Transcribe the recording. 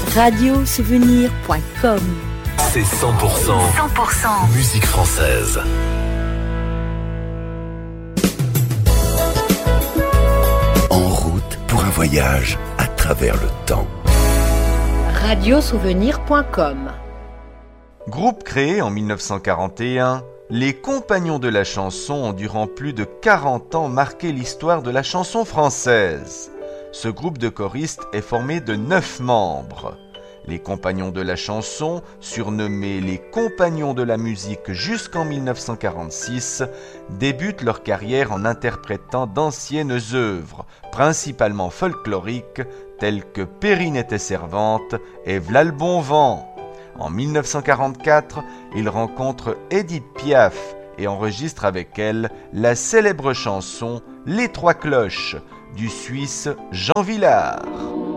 Radiosouvenir.com. C'est 100% musique française. En route pour un voyage à travers le temps. Radiosouvenir.com. Groupe créé en 1941, les Compagnons de la chanson ont durant plus de 40 ans marqué l'histoire de la chanson française. Ce groupe de choristes est formé de 9 membres. Les Compagnons de la chanson, surnommés les Compagnons de la musique jusqu'en 1946, débutent leur carrière en interprétant d'anciennes œuvres, principalement folkloriques, telles que Perrine était servante et V'là le bon vent. En 1944, ils rencontrent Édith Piaf et enregistrent avec elle la célèbre chanson « Les Trois Cloches » du Suisse Jean Vilar.